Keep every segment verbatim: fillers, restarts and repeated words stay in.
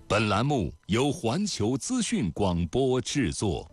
本栏目由环球资讯广播制作。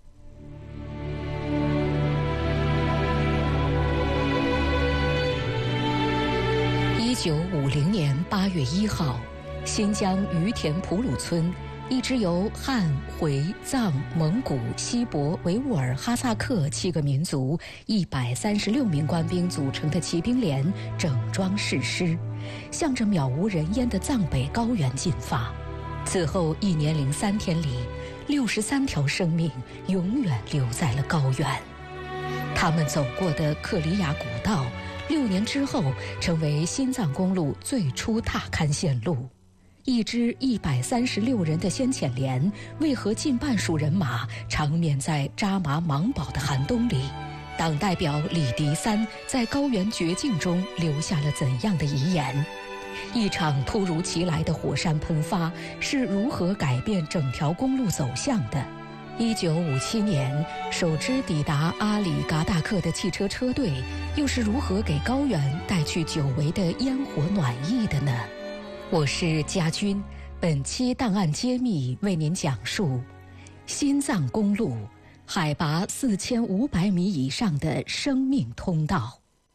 一九五零年八月一号，新疆于田普鲁村，一支由汉、回、藏、蒙古、锡伯、维吾尔、哈萨克七个民族一百三十六名官兵组成的骑兵连整装誓师，向着渺无人烟的藏北高原进发。此后一年零三天里，六十三条生命永远留在了高原。他们走过的克里雅古道，六年之后成为新藏公路最初踏勘线路。一支一百三十六人的先遣连，为何近半数人马长眠在扎麻芒堡的寒冬里？党代表李迪三在高原绝境中留下了怎样的遗言？一场突如其来的火山喷发是如何改变整条公路走向的？一九五七年，首支抵达阿里嘎达克的汽车车队，又是如何给高原带去久违的烟火暖意的呢？我是佳君，本期档案揭秘为您讲述新藏公路海拔四千五百米以上的生命通道。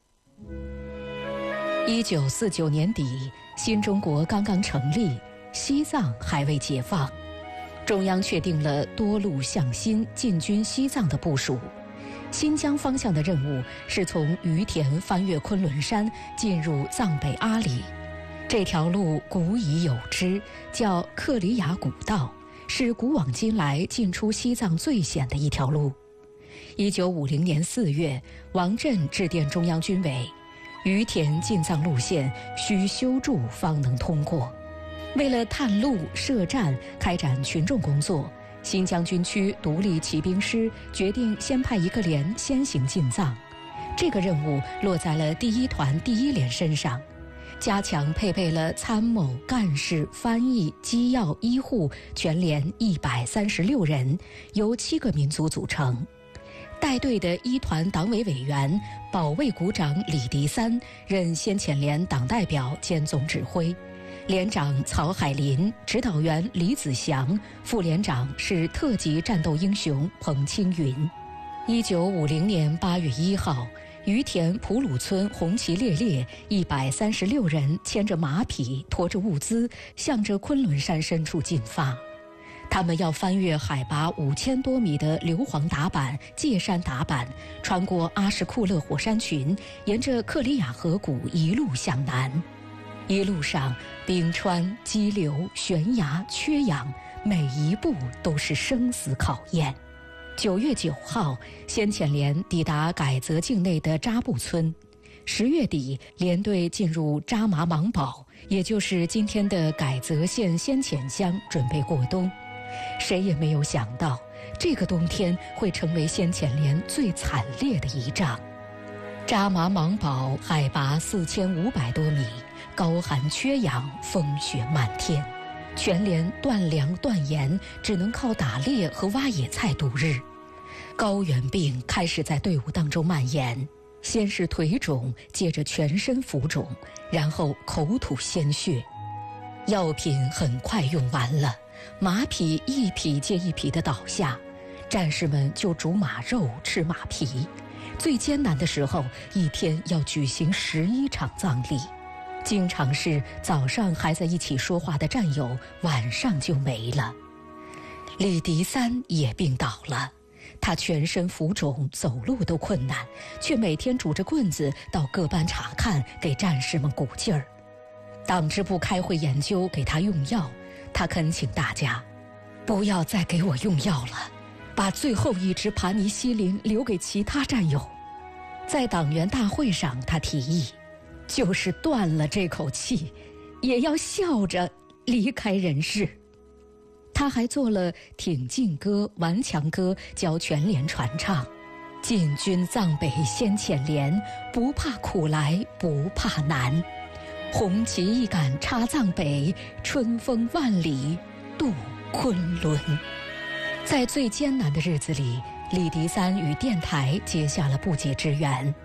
一九四九年底，新中国刚刚成立，西藏还未解放，中央确定了多路向新进军西藏的部署。新疆方向的任务是从于田翻越昆仑山，进入藏北阿里。这条路古已有之，叫克里雅古道，是古往今来进出西藏最险的一条路。一九五零年四月，王震致电中央军委，于田进藏路线需修筑方能通过。为了探路设站，开展群众工作，新疆军区独立骑兵师决定先派一个连先行进藏。这个任务落在了第一团第一连身上，加强配备了参谋、干事、翻译、机要、医护，全连一百三十六人，由七个民族组成。带队的一团党委委员、保卫股长李迪三任先遣连党代表兼总指挥，连长曹海林，指导员李子祥，副连长是特级战斗英雄彭青云。一九五零年八月一号，于田普鲁村红旗猎猎，一百三十六人牵着马匹，驮着物资，向着昆仑山深处进发。他们要翻越海拔五千多米的硫磺达坂、界山达坂，穿过阿什库勒火山群，沿着克里雅河谷一路向南。一路上，冰川、激流、悬崖、缺氧，每一步都是生死考验。九月九号，先遣连抵达改则境内的扎布村。十月底，连队进入扎麻芒堡，也就是今天的改则县先遣乡，准备过冬。谁也没有想到，这个冬天会成为先遣连最惨烈的一仗。扎麻芒堡海拔四千五百多米，高寒缺氧，风雪漫天，全连断粮断盐，只能靠打猎和挖野菜度日。高原病开始在队伍当中蔓延，先是腿肿，接着全身浮肿，然后口吐鲜血。药品很快用完了，马匹一匹接一匹地倒下，战士们就煮马肉吃马皮。最艰难的时候，一天要举行十一场葬礼，经常是早上还在一起说话的战友，晚上就没了。李迪三也病倒了，他全身浮肿，走路都困难，却每天拄着棍子到各班查看，给战士们鼓劲儿。党支部开会研究给他用药，他恳请大家不要再给我用药了，把最后一支盘尼西林留给其他战友。在党员大会上，他提议，就是断了这口气，也要笑着离开人世。他还做了挺进歌、顽强歌，教全连传唱。进军藏北先遣连，不怕苦来不怕难，红旗一杆插藏北，春风万里渡昆仑。在最艰难的日子里，李迪三与电台结下了不解之缘。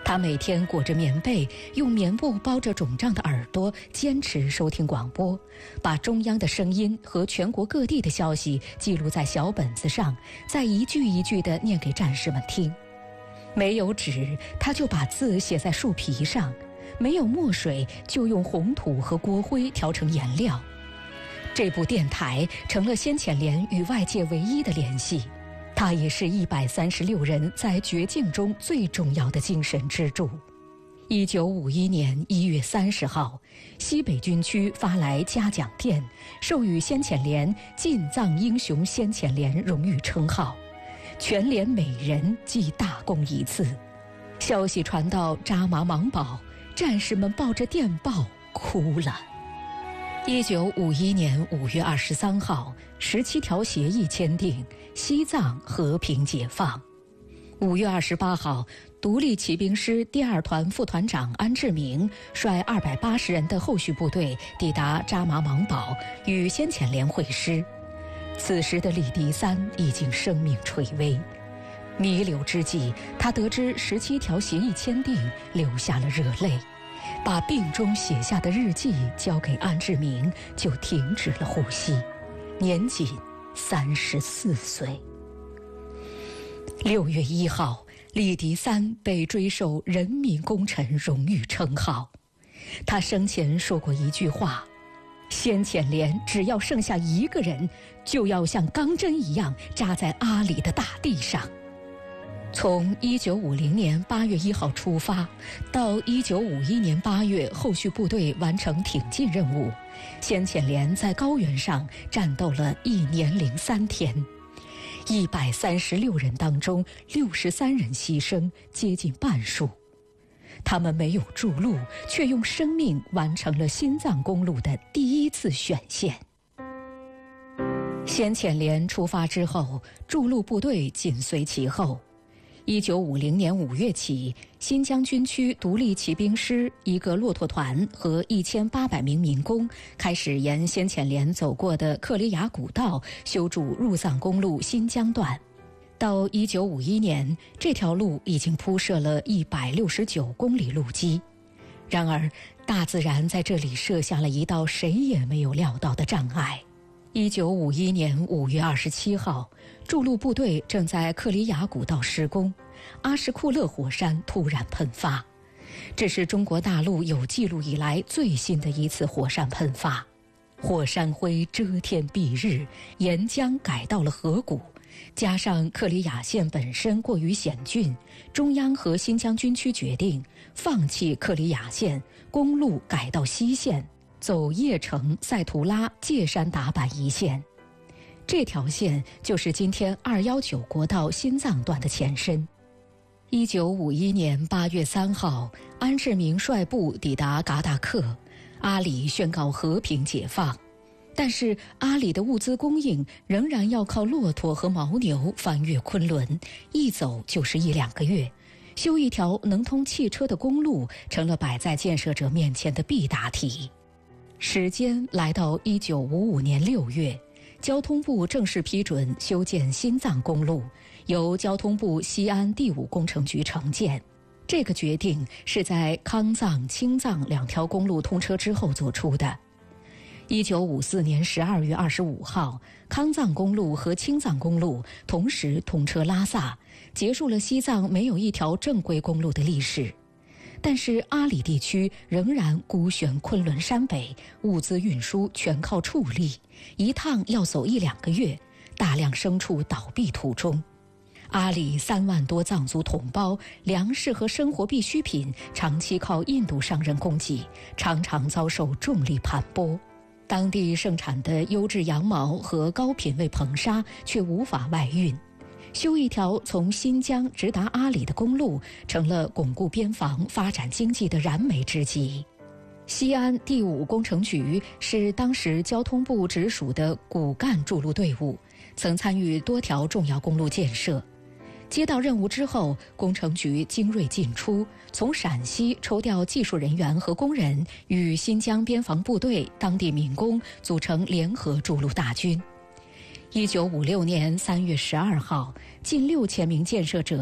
他每天裹着棉被，用棉布包着肿胀的耳朵，坚持收听广播，把中央的声音和全国各地的消息记录在小本子上，再一句一句地念给战士们听。没有纸，他就把字写在树皮上；没有墨水，就用红土和锅灰调成颜料。这部电台成了先遣连与外界唯一的联系，它也是一百三十六人在绝境中最重要的精神支柱。一九五一年一月三十号，西北军区发来嘉奖电，授予先遣连进藏英雄先遣连荣誉称号，全连每人记大功一次。消息传到扎马芒堡，战士们抱着电报哭了。一九五一年五月二十三号，十七条协议签订，西藏和平解放。五月二十八号，独立骑兵师第二团副团长安志明率二百八十人的后续部队抵达扎马芒堡，与先遣连会师。此时的李迪三已经生命垂危，弥留之际，他得知十七条协议签订，流下了热泪。把病中写下的日记交给安志明，就停止了呼吸，年仅三十四岁。六月一号，李迪三被追授人民功臣荣誉称号。他生前说过一句话：先遣连只要剩下一个人，就要像钢针一样扎在阿里的大地上。从一九五零年八月一号出发，到一九五一年八月后续部队完成挺进任务，先遣连在高原上战斗了一年零三天，一百三十六人当中，六十三人牺牲，接近半数。他们没有筑路，却用生命完成了新藏公路的第一次选线。先遣连出发之后，筑路部队紧随其后。一九五零年五月起，新疆军区独立骑兵师一个骆驼团和一千八百名民工开始沿先遣连走过的克里雅古道修筑入藏公路新疆段。到一九五一年，这条路已经铺设了一百六十九公里路基。然而，大自然在这里设下了一道谁也没有料到的障碍。一九五一年五月二十七号，筑路部队正在克里雅古道施工，阿什库勒火山突然喷发，这是中国大陆有记录以来最新的一次火山喷发。火山灰遮天蔽日，岩浆改到了河谷，加上克里雅县本身过于险峻，中央和新疆军区决定放弃克里雅县，公路改到西线，走叶城赛图拉界山达坂一线。这条线就是今天二一九国道新藏段的前身。一九五一年八月三号，安志明率部抵达嘎达克，阿里宣告和平解放。但是阿里的物资供应仍然要靠骆驼和牦牛翻越昆仑，一走就是一两个月。修一条能通汽车的公路成了摆在建设者面前的必答题。时间来到一九五五年六月，交通部正式批准修建新藏公路，由交通部西安第五工程局承建。这个决定是在康藏、青藏两条公路通车之后做出的。一九五四年十二月二十五号，康藏公路和青藏公路同时通车拉萨，结束了西藏没有一条正规公路的历史。但是阿里地区仍然孤悬昆仑山北，物资运输全靠畜力，一趟要走一两个月，大量牲畜倒闭途中。阿里三万多藏族同胞，粮食和生活必需品长期靠印度商人供给，常常遭受重力盘剥。当地盛产的优质羊毛和高品位硼砂却无法外运。修一条从新疆直达阿里的公路，成了巩固边防、发展经济的燃眉之急。西安第五工程局是当时交通部直属的骨干筑路队伍，曾参与多条重要公路建设。接到任务之后，工程局精锐进出，从陕西抽调技术人员和工人，与新疆边防部队、当地民工组成联合筑路大军。一九五六年三月十二号，近六千名建设者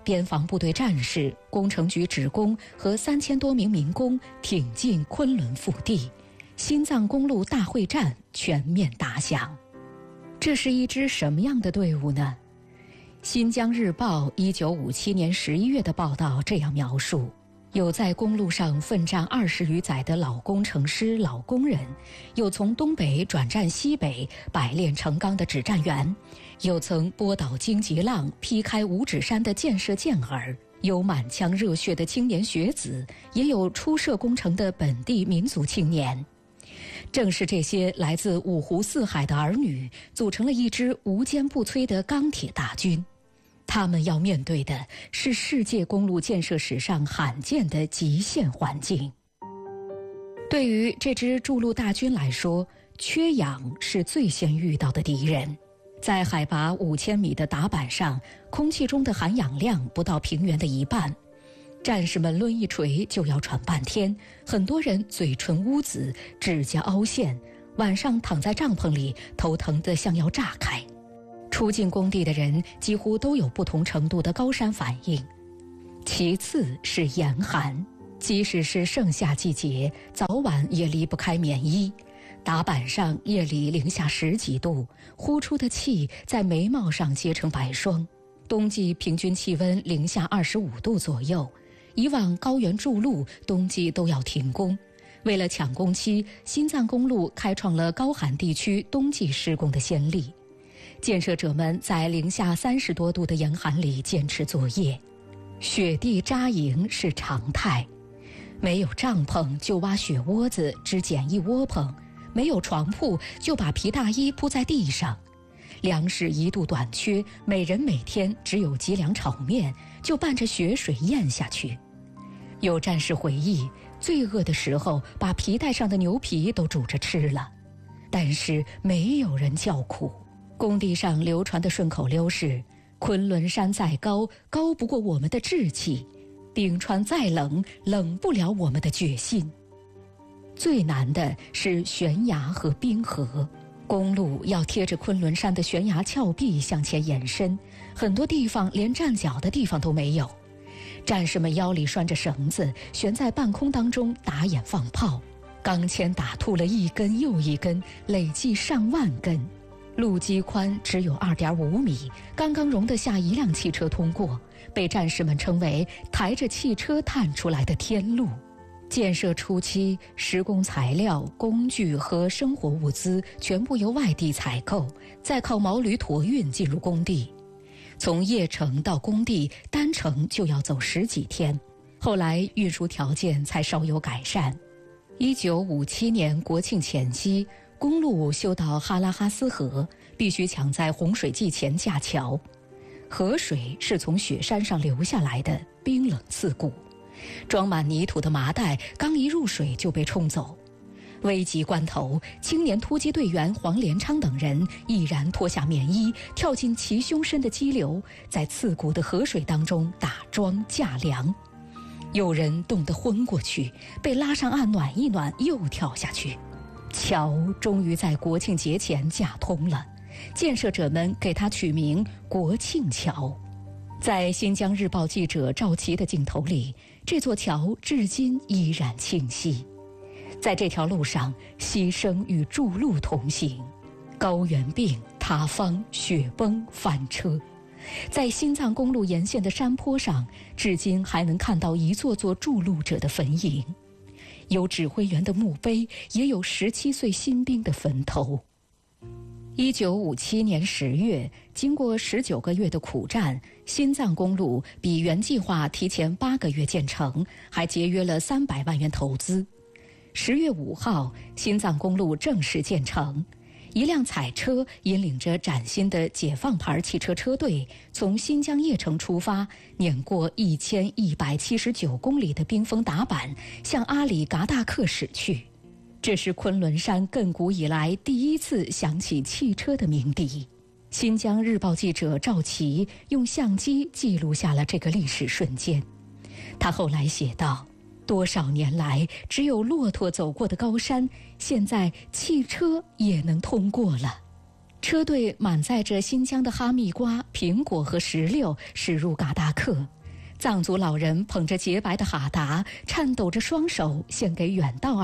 边防部队战士、工程局职工和三千多名民工挺进昆仑腹地，新藏公路大会战全面打响。这是一支什么样的队伍呢？新疆日报一九五七年十一月的报道这样描述：有在公路上奋战二十余载的老工程师、老工人，有从东北转战西北百炼成钢的指战员，有曾拨倒荆棘浪、劈开五指山的建设健儿，有满腔热血的青年学子，也有初涉工程的本地民族青年。正是这些来自五湖四海的儿女，组成了一支无坚不摧的钢铁大军。他们要面对的是世界公路建设史上罕见的极限环境。对于这支筑路大军来说，缺氧是最先遇到的敌人。在海拔五千米的打板上，空气中的含氧量不到平原的一半，战士们抡一锤就要喘半天，很多人嘴唇乌紫，指甲凹陷，晚上躺在帐篷里，头疼得像要炸开。出进工地的人几乎都有不同程度的高山反应。其次是严寒，即使是盛夏季节，早晚也离不开棉衣。打板上夜里零下十几度，呼出的气在眉毛上结成白霜。冬季平均气温零下二十五度左右。以往高原筑路冬季都要停工，为了抢工期，新藏公路开创了高寒地区冬季施工的先例。建设者们在零下三十多度的严寒里坚持作业，雪地扎营是常态。没有帐篷就挖雪窝子织简易窝棚，没有床铺就把皮大衣铺在地上。粮食一度短缺，每人每天只有几两炒面，就伴着雪水咽下去。有战士回忆，最饿的时候把皮带上的牛皮都煮着吃了。但是没有人叫苦。工地上流传的顺口溜是：昆仑山再高，高不过我们的志气；冰川再冷，冷不了我们的决心。最难的是悬崖和冰河，公路要贴着昆仑山的悬崖峭壁向前延伸，很多地方连站脚的地方都没有。战士们腰里拴着绳子，悬在半空当中打眼放炮，钢钎打秃了一根又一根，累计上万根。路基宽只有 二点五米，刚刚容得下一辆汽车通过，被战士们称为抬着汽车探出来的天路。建设初期，施工材料、工具和生活物资全部由外地采购，再靠毛驴驮运进入工地。从邺城到工地，单程就要走十几天，后来运输条件才稍有改善。一九五七年国庆前夕，公路修到哈拉哈斯河，必须抢在洪水季前架桥。河水是从雪山上流下来的，冰冷刺骨。装满泥土的麻袋刚一入水就被冲走。危急关头，青年突击队员黄连昌等人毅然脱下棉衣，跳进齐胸深的激流，在刺骨的河水当中打桩架梁。有人冻得昏过去，被拉上岸暖一暖，又跳下去。桥终于在国庆节前架通了，建设者们给它取名国庆桥。在新疆日报记者赵琦的镜头里，这座桥至今依然清晰。在这条路上，牺牲与筑路同行，高原病、塌方、雪崩、翻车。在新藏公路沿线的山坡上，至今还能看到一座座筑路者的坟茔，有指挥员的墓碑，也有十七岁新兵的坟头。一九五七年十月，经过十九个月的苦战，新藏公路比原计划提前八个月建成，还节约了三百万元投资。十月五号，新藏公路正式建成。一辆彩车引领着崭新的解放牌汽车车队，从新疆叶城出发，碾过一千一百七十九公里的冰封打板，向阿里嘎达克驶去。这是昆仑山亘古以来第一次响起汽车的鸣笛。新疆日报记者赵琦用相机记录下了这个历史瞬间。他后来写道：多少年来，只有骆驼走过的高山，现在汽车也能通过了。车队满载着新疆的哈密瓜、苹果和石榴驶入嘎达克， 藏族老人捧着洁白的哈达，颤抖着双手献给远道